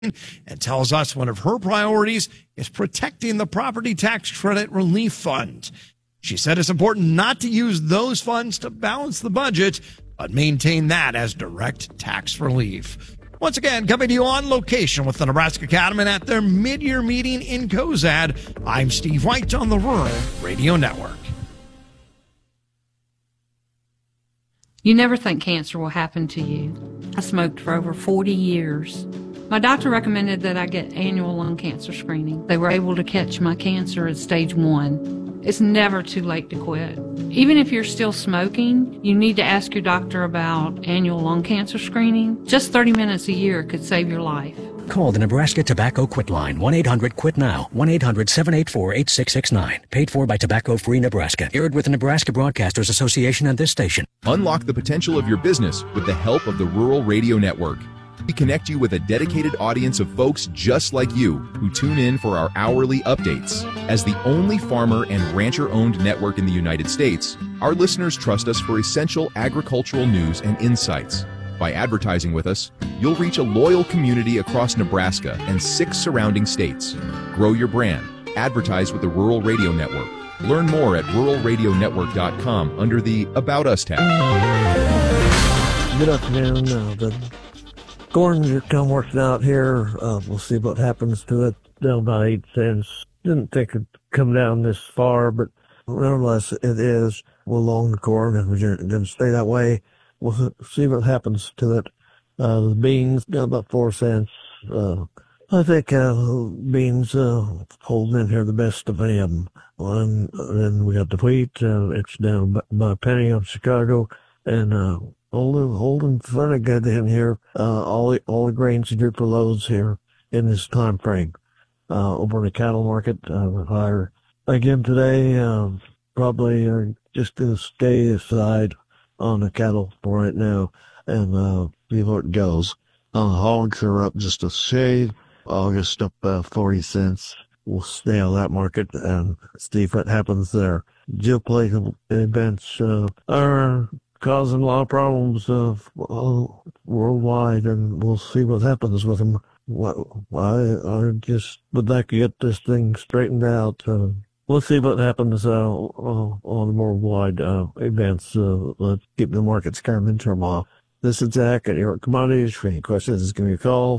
and tells us one of her priorities is protecting the property tax credit relief fund. She said it's important not to use those funds to balance the budget, but maintain that as direct tax relief. Once again, coming to you on location with the Nebraska Cattlemen at their mid-year meeting in Cozad, I'm Steve White on the Rural Radio Network. You never think cancer will happen to you. I smoked for over 40 years. My doctor recommended that I get annual lung cancer screening. They were able to catch my cancer at stage 1. It's never too late to quit. Even if you're still smoking, you need to ask your doctor about annual lung cancer screening. Just 30 minutes a year could save your life. Call the Nebraska Tobacco Quit Line, 1-800-QUIT-NOW, 1-800-784-8669. Paid for by Tobacco Free Nebraska. Aired with the Nebraska Broadcasters Association and this station. Unlock the potential of your business with the help of the Rural Radio Network. We connect you with a dedicated audience of folks just like you who tune in for our hourly updates. As the only farmer and rancher-owned network in the United States, our listeners trust us for essential agricultural news and insights. By advertising with us, you'll reach a loyal community across Nebraska and 6 surrounding states. Grow your brand. Advertise with the Rural Radio Network. Learn more at ruralradionetwork.com under the About Us tab. Good afternoon. The corn just come working out here. We'll see what happens to it. Down about 8 cents. Didn't think it'd come down this far, but nevertheless it is. We'll long the corn and we're going to stay that way. We'll see what happens to it. The beans got about 4 cents. I think beans holding in here the best of any of them. And then we got the wheat. It's down by a penny on Chicago. And holding funny good in here. All the grains in here for loads here in this time frame. Over in the cattle market, higher again today. Probably just going to stay aside on the cattle for right now and see where it goes. Hogs are up just a shade. August up 40 cents. We'll stay on that market and see what happens there. Geopolitical events are causing a lot of problems worldwide, and we'll see what happens with them. I just would like to get this thing straightened out. We'll see what happens on worldwide events. Let's keep the markets kind of in turmoil. This is Zach at New York Commodities. For any questions, give me a call,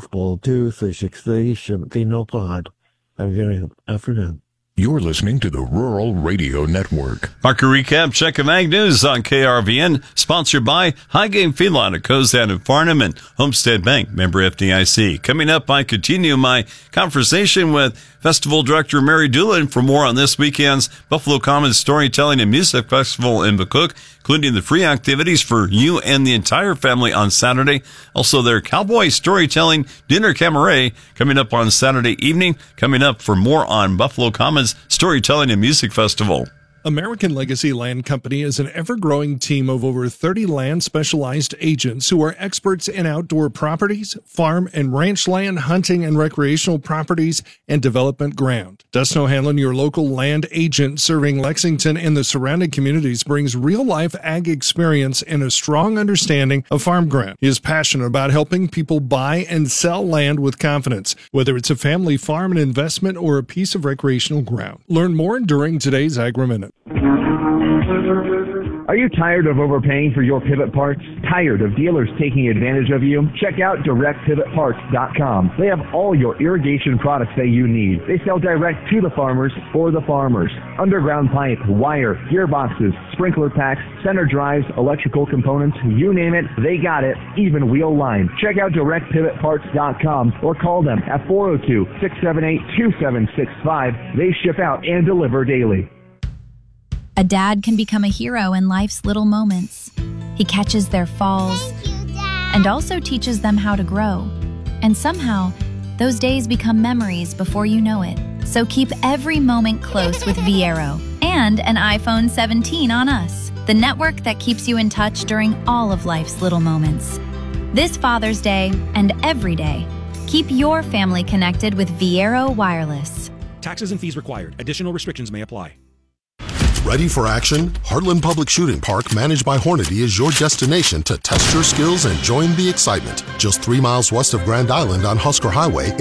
402-363-1705. Have a good afternoon. You're listening to the Rural Radio Network. Market recap, check of Ag News on KRVN, sponsored by High Game Feedlot at Cozad and Farnham and Homestead Bank, member FDIC. Coming up, I continue my conversation with Festival Director Mary Doolin for more on this weekend's Buffalo Commons Storytelling and Music Festival in McCook, including the free activities for you and the entire family on Saturday. Also, their Cowboy Storytelling Dinner Cabaret coming up on Saturday evening. Coming up for more on Buffalo Commons Storytelling and Music Festival. American Legacy Land Company is an ever-growing team of over 30 land-specialized agents who are experts in outdoor properties, farm and ranch land, hunting and recreational properties, and development ground. Dustin O'Hanlon, your local land agent serving Lexington and the surrounding communities, brings real-life ag experience and a strong understanding of farm ground. He is passionate about helping people buy and sell land with confidence, whether it's a family farm, an investment, or a piece of recreational ground. Learn more during today's Agri-Minute. Are you tired of overpaying for your pivot parts? Tired of dealers taking advantage of you? Check out DirectPivotParts.com. They have all your irrigation products that you need. They sell direct to the farmers for the farmers. Underground pipe, wire, gearboxes, sprinkler packs, center drives, electrical components, you name it, they got it, even wheel line. Check out DirectPivotParts.com or call them at 402-678-2765. They ship out and deliver daily. A dad can become a hero in life's little moments. He catches their falls and also teaches them how to grow. And somehow, those days become memories before you know it. So keep every moment close with Viero and an iPhone 17 on us, the network that keeps you in touch during all of life's little moments. This Father's Day and every day, keep your family connected with Viero Wireless. Taxes and fees required. Additional restrictions may apply. Ready for action? Heartland Public Shooting Park, managed by Hornady, is your destination to test your skills and join the excitement. Just 3 miles west of Grand Island on Husker Highway